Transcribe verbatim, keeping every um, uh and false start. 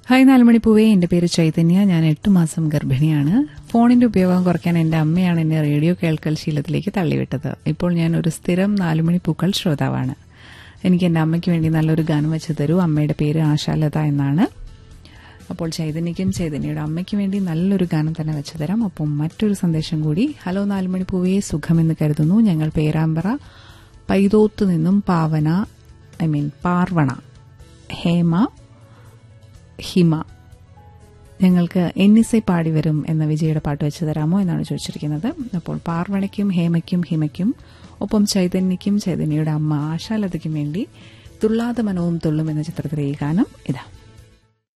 Hi നാലുമണിപ്പൂവേ, എന്റെ പേര് ചൈതന്യ. ഞാൻ എട്ട് മാസം ഗർഭിണിയാണ്. ഫോണിന്റെ ഉപയോഗം കുറയ്ക്കാൻ എന്റെ അമ്മയാണ് എന്നെ റേഡിയോ കേൾക്കൽ ശീലത്തിലേക്ക് തള്ളിവിട്ടത്. ഇപ്പോൾ ഞാൻ ഒരു സ്ഥിരം നാലുമണിപ്പൂക്കൾ ശ്രോതാവാണ്. എനിക്ക് എന്റെ അമ്മയ്ക്ക് വേണ്ടി നല്ലൊരു ഗാനം വെച്ച് തരൂ. അമ്മയുടെ പേര് ആശാലത എന്നാണ്. അപ്പോൾ ചൈതന്യയ്ക്കും ചൈതന്യയുടെ അമ്മയ്ക്ക് വേണ്ടി നല്ലൊരു ഗാനം തന്നെ വെച്ചു തരാം. അപ്പം മറ്റൊരു സന്ദേശം കൂടി. ഹലോ നാലുമണിപ്പൂവേ, സുഖമെന്ന് കരുതുന്നു. ഞങ്ങൾ പേരാമ്പ്ര പൈതോത്ത് നിന്നും പാവന ഐ മീൻ പാർവണ ഹേമ ഹിമ ഞങ്ങൾക്ക് എന്നിസൈ പാടി വരും എന്ന വിജയുടെ പാട്ട് വെച്ച് തരാമോ എന്നാണ് ചോദിച്ചിരിക്കുന്നത്. അപ്പോൾ പാർവണയ്ക്കും ഹേമയ്ക്കും ഹിമയ്ക്കും ഒപ്പം ചൈതന്യയ്ക്കും ചൈതന്യയുടെ അമ്മ ആശാലതയ്ക്കും വേണ്ടി തുള്ളാതെ മനവും തുള്ളും എന്ന ചിത്രത്തിലെ ഈ ഗാനം ഇതാ.